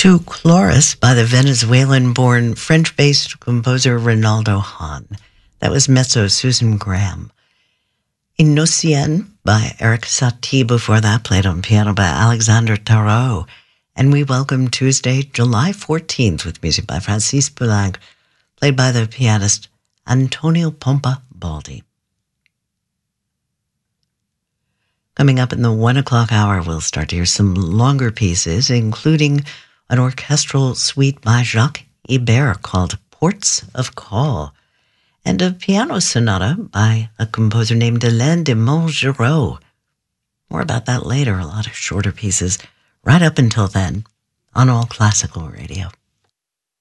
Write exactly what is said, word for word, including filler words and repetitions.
to Chloris by the Venezuelan-born French-based composer Rinaldo Hahn. That was mezzo Susan Graham. Innocien by Eric Satie, before that played on piano by Alexander Tarot. And we welcome Tuesday, July fourteenth, with music by Francis Poulenc, played by the pianist Antonio Pompa Baldi. Coming up in the one o'clock hour, we'll start to hear some longer pieces, including an orchestral suite by Jacques Ibert called Ports of Call, and a piano sonata by a composer named Alain de Montgeraud. More about that later, a lot of shorter pieces right up until then on All Classical Radio.